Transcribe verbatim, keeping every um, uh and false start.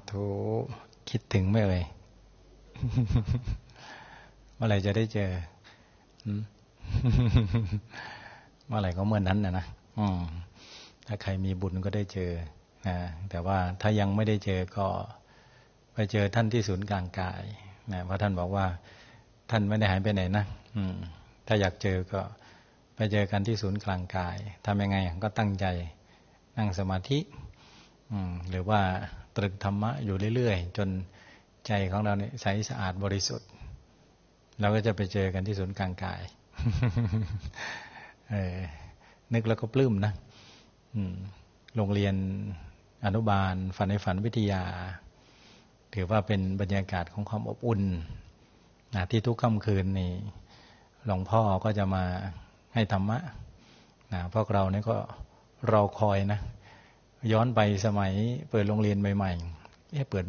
ธุคิดถึงไหมเอ่ย เมื่อไหร่จะได้เจอ เมื่อไหร่ก็เมื่อนั้นนะนะถ้าใครมีบุญก็ได้เจอนะแต่ว่าถ้ายังไม่ได้เจอก็ไปเจอท่านที่ศูนย์กลางกายนะเพราะท่านบอกว่าท่านไม่ได้หายไปไหนนะถ้าอยากเจอก็ไปเจอกันที่ศูนย์กลางกายทำยังไงก็ตั้งใจนั่งสมาธิหรือว่าตรึกธรรมะอยู่เรื่อยๆจนใจของเราเนี่ยใสสะอาดบริสุทธิ์เราก็จะไปเจอกันที่ศูนย์กลางกาย นึกแล้วก็ปลื้มนะโรงเรียนอนุบาลฝันในฝันวิทยาถือว่าเป็นบรรยากาศของความอบอุ่นนะที่ทุกค่ำคืนนี่หลวงพ่อก็จะมาให้ธรรมะนะพวกเราเนี่ยก็รอคอยนะย้อนไปสมัยเปิดโรงเรียนใหม่ๆเอ๊ะเปิด